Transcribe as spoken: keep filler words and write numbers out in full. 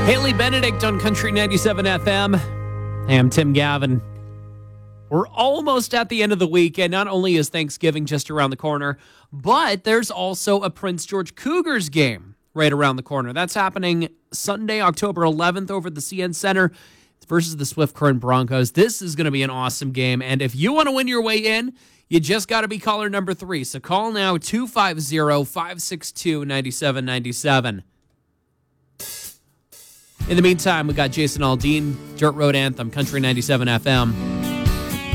Haley Benedict on Country ninety-seven F M. Hey, I'm Tim Gavin. We're almost at the end of the week, and not only is Thanksgiving just around the corner, but there's also a Prince George Cougars game right around the corner. That's happening Sunday, October eleventh over at the C N Center versus the Swift Current Broncos. This is going to be an awesome game, and if you want to win your way in, you just got to be caller number three. So call now, two five zero, five six two, nine seven nine seven. In the meantime, we got Jason Aldean, Dirt Road Anthem, Country ninety-seven F M.